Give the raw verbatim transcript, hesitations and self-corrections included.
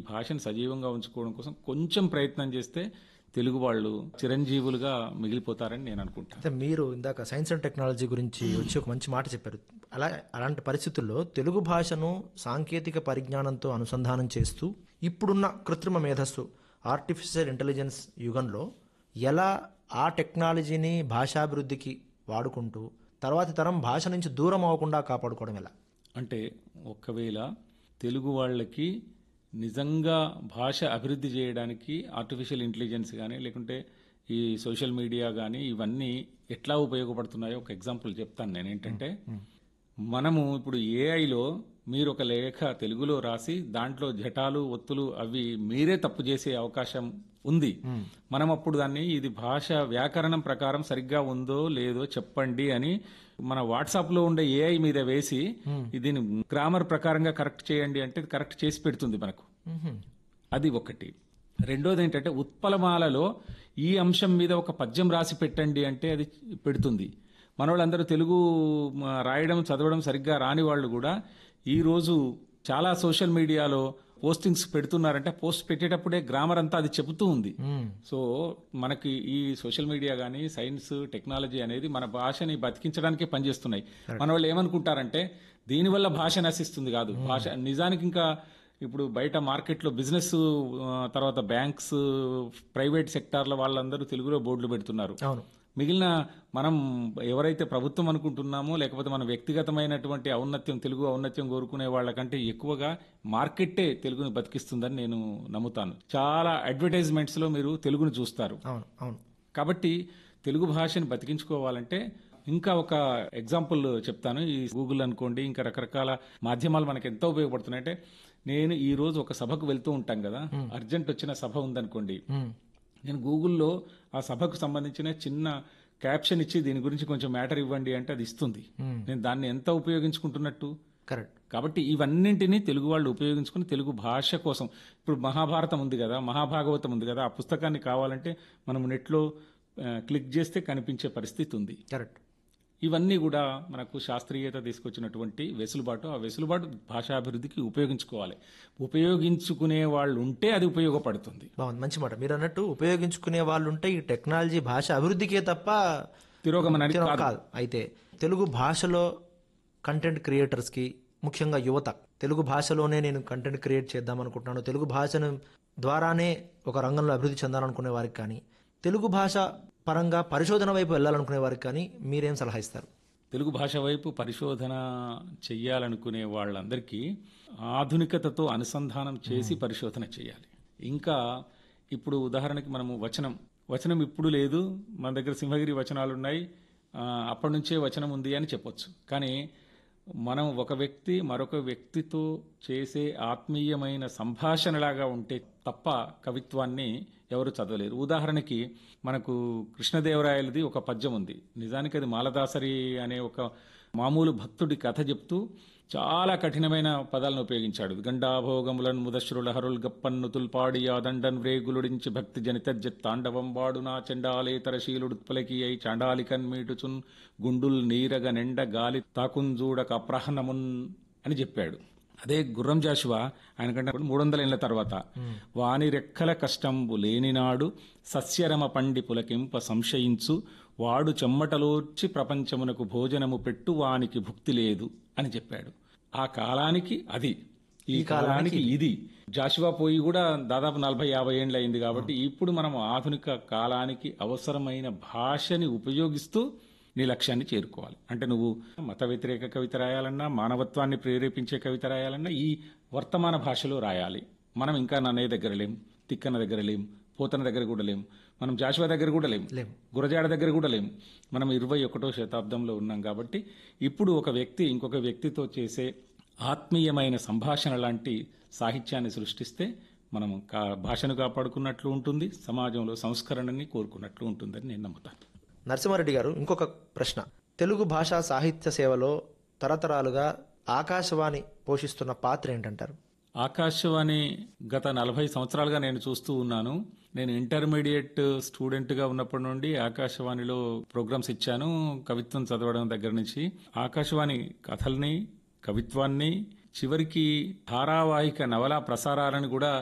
భాషను సజీవంగా ఉంచుకోవడం కోసం కొంచెం ప్రయత్నం చేస్తే తెలుగు వాళ్ళు చిరంజీవులుగా మిగిలిపోతారని నేను అనుకుంటాను. అయితే మీరు ఇందాక సైన్స్ అండ్ టెక్నాలజీ గురించి వచ్చి ఒక మంచి మాట చెప్పారు. అలా అలాంటి పరిస్థితుల్లో తెలుగు భాషను సాంకేతిక పరిజ్ఞానంతో అనుసంధానం చేస్తూ ఇప్పుడున్న కృత్రిమ మేధస్సు ఆర్టిఫిషియల్ ఇంటెలిజెన్స్ యుగంలో ఎలా ఆ టెక్నాలజీని భాషాభివృద్ధికి వాడుకుంటూ తర్వాతి తరం భాష నుంచి దూరం అవ్వకుండా కాపాడుకోవడం ఎలా? అంటే ఒకవేళ తెలుగు వాళ్ళకి నిజంగా భాష అభివృద్ధి చేయడానికి ఆర్టిఫిషియల్ ఇంటెలిజెన్స్ కానీ లేకుంటే ఈ సోషల్ మీడియా కానీ ఇవన్నీ ఎట్లా ఉపయోగపడుతున్నాయో ఒక ఎగ్జాంపుల్ చెప్తాను నేను. ఏంటంటే మనము ఇప్పుడు ఏఐలో మీరు ఒక లేఖ తెలుగులో రాసి దాంట్లో జటాలు ఒత్తులు అవి మీరే తప్పు చేసే అవకాశం ఉంది. మనం అప్పుడు దాన్ని ఇది భాష వ్యాకరణం ప్రకారం సరిగ్గా ఉందో లేదో చెప్పండి అని మన వాట్సాప్ లో ఉండే ఏఐ మీద వేసి దీని గ్రామర్ ప్రకారంగా కరెక్ట్ చేయండి అంటే కరెక్ట్ చేసి పెడుతుంది మనకు. అది ఒకటి. రెండోది ఏంటంటే ఉత్పలమాలలో ఈ అంశం మీద ఒక పద్యం రాసి పెట్టండి అంటే అది పెడుతుంది. మన వాళ్ళందరూ తెలుగు రాయడం చదవడం సరిగ్గా రాని వాళ్ళు కూడా ఈ రోజు చాలా సోషల్ మీడియాలో పోస్టింగ్స్ పెడుతున్నారంటే పోస్ట్ పెట్టేటప్పుడే గ్రామర్ అంతా అది చెబుతూ ఉంది. సో మనకి ఈ సోషల్ మీడియా కానీ సైన్స్ టెక్నాలజీ అనేది మన భాషని బతికించడానికి పనిచేస్తున్నాయి. మన వాళ్ళు ఏమనుకుంటారంటే దీనివల్ల భాష నశిస్తుంది కాదు. భాష నిజానికి ఇంకా ఇప్పుడు బయట మార్కెట్లో బిజినెస్ తర్వాత బ్యాంక్స్ ప్రైవేట్ సెక్టార్ల వాళ్ళందరూ తెలుగులో బోర్డులు పెడుతున్నారు. మిగిలిన మనం ఎవరైతే ప్రభుత్వం అనుకుంటున్నామో లేకపోతే మన వ్యక్తిగతమైనటువంటి ఔన్నత్యం తెలుగు ఔన్నత్యం కోరుకునే వాళ్ళకంటే ఎక్కువగా మార్కెట్టే తెలుగుని బతికిస్తుందని నేను నమ్ముతాను. చాలా అడ్వర్టైజ్మెంట్స్ లో మీరు తెలుగుని చూస్తారు. కాబట్టి తెలుగు భాషని బతికించుకోవాలంటే ఇంకా ఒక ఎగ్జాంపుల్ చెప్తాను. ఈ గూగుల్ అనుకోండి ఇంకా రకరకాల మాధ్యమాలు మనకు ఎంత ఉపయోగపడుతున్నాయంటే నేను ఈ రోజు ఒక సభకు వెళ్తూ ఉంటాం కదా, అర్జెంట్ వచ్చిన సభ ఉందనుకోండి, నేను గూగుల్లో ఆ సభకు సంబంధించిన చిన్న క్యాప్షన్ ఇచ్చి దీని గురించి కొంచెం మ్యాటర్ ఇవ్వండి అంటే అది ఇస్తుంది. నేను దాన్ని ఎంత ఉపయోగించుకుంటున్నట్టు. కరెక్ట్. కాబట్టి ఇవన్నింటినీ తెలుగు వాళ్ళు ఉపయోగించుకుని తెలుగు భాష కోసం ఇప్పుడు మహాభారతం ఉంది కదా, మహాభాగవతం ఉంది కదా, ఆ పుస్తకాన్ని కావాలంటే మనం నెట్లో క్లిక్ చేస్తే కనిపించే పరిస్థితి ఉంది. కరెక్ట్. ఇవన్నీ కూడా మనకు శాస్త్రీయత తీసుకొచ్చినటువంటి వెసులుబాటు. ఆ వెసులుబాటు భాషాభివృద్ధికి ఉపయోగించుకోవాలి. ఉపయోగించుకునే వాళ్ళు ఉంటే అది ఉపయోగపడుతుంది. బాగుంది, మంచి మాట. మీరు అన్నట్టు ఉపయోగించుకునే వాళ్ళు ఉంటే ఈ టెక్నాలజీ భాష అభివృద్ధికే తప్ప తిరోగమనానికి కాదు. అయితే తెలుగు భాషలో కంటెంట్ క్రియేటర్స్ కి, ముఖ్యంగా యువత, తెలుగు భాషలోనే నేను కంటెంట్ క్రియేట్ చేద్దాం అనుకుంటున్నాను, తెలుగు భాషను ద్వారానే ఒక రంగంలో అభివృద్ధి చెందాలనుకునే వారికి కానీ, తెలుగు భాష పరంగా పరిశోధన వైపు వెళ్ళాలనుకునే వారికి కానీ మీరేం సలహా ఇస్తారు? తెలుగు భాష వైపు పరిశోధన చెయ్యాలనుకునే వాళ్ళందరికీ ఆధునికతతో అనుసంధానం చేసి పరిశోధన చేయాలి. ఇంకా ఇప్పుడు ఉదాహరణకి మనము వచనం వచనం ఇప్పుడు లేదు, మన దగ్గర సింహగిరి వచనాలు ఉన్నాయి, అప్పటి నుంచే వచనం ఉంది అని చెప్పొచ్చు. కానీ మనం ఒక వ్యక్తి మరొక వ్యక్తితో చేసే ఆత్మీయమైన సంభాషణలాగా ఉంటే తప్ప కవిత్వాన్ని ఎవరు చదవలేరు. ఉదాహరణకి మనకు కృష్ణదేవరాయలది ఒక పద్యం ఉంది. నిజానికి అది మాలదాసరి అనే ఒక మామూలు భక్తుడి కథ చెప్తూ చాలా కఠినమైన పదాలను ఉపయోగించాడు. గండాభోగములను ముదశ్రుల హరుల్ గప్పన్ను తుల్పాడి ఆ దండన్ వ్రేగులుడించి భక్తి జనిత తాండవం వాడు నా చెండాలేతర శీలుడుత్పలకి అయి చాండాలికన్ మీటుచున్ గుండుల్ నీరగ నెండ గాలి తాకుంజూడక అప్రహణమున్ అని చెప్పాడు. అదే గుర్రం జాషువా ఆయనకంటే మూడు వందల ఏళ్ల తర్వాత వాని రెక్కల కష్టంబు లేనినాడు సస్యరమ పండి పులకింప సంశయించు వాడు చెమ్మటలోర్చి ప్రపంచమునకు భోజనము పెట్టు వానికి భుక్తి లేదు అని చెప్పాడు. ఆ కాలానికి అది, ఈ కాలానికి ఇది. జాషువా పోయి కూడా దాదాపు నలభై యాభై ఏళ్ళు అయింది. కాబట్టి ఇప్పుడు మనం ఆధునిక కాలానికి అవసరమైన భాషని ఉపయోగిస్తూ నీ లక్ష్యాన్ని చేరుకోవాలి. అంటే నువ్వు మత వ్యతిరేక కవిత రాయాలన్నా, మానవత్వాన్ని ప్రేరేపించే కవిత రాయాలన్నా ఈ వర్తమాన భాషలో రాయాలి. మనం ఇంకా నన్నయ్య దగ్గర లేం, తిక్కన దగ్గర లేం, పోతన దగ్గర కూడా లేం, మనం జాషువా దగ్గర కూడా లేం, గురజాడ దగ్గర కూడా లేం. మనం ఇరవై ఒకటో శతాబ్దంలో ఉన్నాం. కాబట్టి ఇప్పుడు ఒక వ్యక్తి ఇంకొక వ్యక్తితో చేసే ఆత్మీయమైన సంభాషణ లాంటి సాహిత్యాన్ని సృష్టిస్తే మనం భాషను కాపాడుకున్నట్లు ఉంటుంది, సమాజంలో సంస్కరణని కోరుకున్నట్లు ఉంటుందని నేను నమ్ముతాను. నరసింహారెడ్డి గారు, ఇంకొక ప్రశ్న. తెలుగు భాషా సాహిత్య సేవలో తరతరాలుగా ఆకాశవాణి పోషిస్తున్న పాత్ర ఏంటంటారు? ఆకాశవాణి గత నలభై సంవత్సరాలుగా నేను చూస్తూ ఉన్నాను. నేను ఇంటర్మీడియట్ స్టూడెంట్గా ఉన్నప్పటి నుండి ఆకాశవాణిలో ప్రోగ్రామ్స్ ఇచ్చాను, కవిత్వం చదవడం దగ్గర నుంచి. ఆకాశవాణి కథల్ని, కవిత్వాన్ని, చివరికి ధారావాహిక నవలా ప్రసారాలను కూడా